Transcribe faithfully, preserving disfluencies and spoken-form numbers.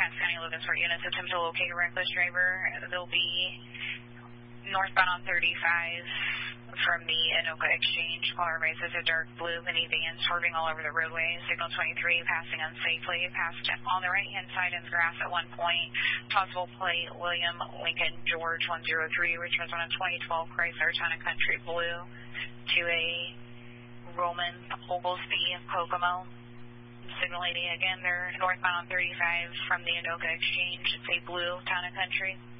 Cass County Logansport units attempt to locate a reckless driver. They'll be northbound on thirty-five from the Anoka Exchange. Caller races a dark blue minivan swerving all over the roadway. Signal twenty-three passing unsafely. Passed on the right-hand side in the grass at one point. Possible plate William Lincoln George one zero three, returns on a twenty twelve Chrysler Town and Country Blue to a Roman Oglesby Kokomo. Signaling again, they're northbound on thirty-five from the Anoka Exchange. It's a blue Town and Country.